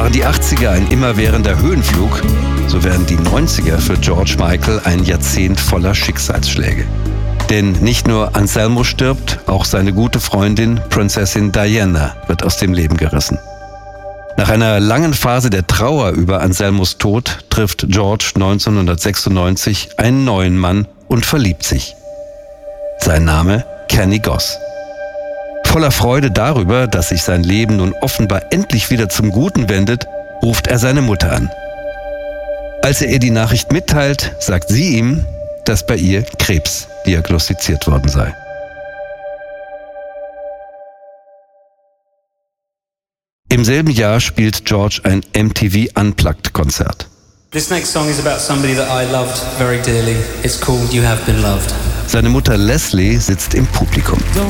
Waren die 80er ein immerwährender Höhenflug, so werden die 90er für George Michael ein Jahrzehnt voller Schicksalsschläge. Denn nicht nur Anselmo stirbt, auch seine gute Freundin Prinzessin Diana wird aus dem Leben gerissen. Nach einer langen Phase der Trauer über Anselmos Tod trifft George 1996 einen neuen Mann und verliebt sich. Sein Name Kenny Goss. Voller Freude darüber, dass sich sein Leben nun offenbar endlich wieder zum Guten wendet, ruft er seine Mutter an. Als er ihr die Nachricht mitteilt, sagt sie ihm, dass bei ihr Krebs diagnostiziert worden sei. Im selben Jahr spielt George ein MTV Unplugged-Konzert. This next song is about somebody that I loved very dearly. It's called You Have Been Loved. Seine Mutter Leslie sitzt im Publikum. Don't